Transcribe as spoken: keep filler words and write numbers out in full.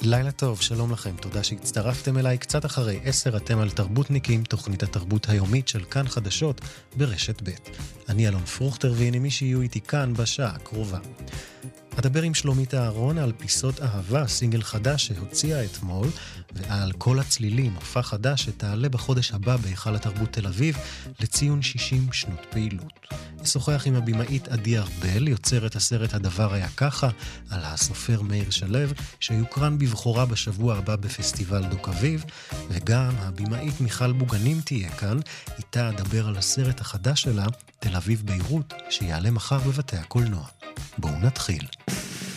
לילה טוב, שלום לכם, תודה שהצטרפתם אליי. קצת אחרי עשר אתם על תרבותניקים, תוכנית התרבות היומית של כאן חדשות ברשת ב'. אני אלון פרוכטר, והנה מי שיהיו איתי כאן בשעה הקרובה. אדבר עם שלומית אהרון על פיסות אהבה, סינגל חדש שהוציאה אתמול, ועל כל הצלילים, הופעה חדש שתעלה בחודש הבא בהיכל התרבות תל אביב לציון שישים שנות פעילות. אשוחח עם הבמאית עדי ארבל, יוצרת הסרט הדבר היה ככה, על הסופר מאיר שלו, שיוקרן בבחורה בשבוע הבא בפסטיבל דוק אביב, וגם הבמאית מיכל בוגנים תהיה כאן, איתה אדבר על הסרט החדש שלה, תל אביב ביירות, שיעלה מחר בבתי הקולנוע. בואו נתחיל.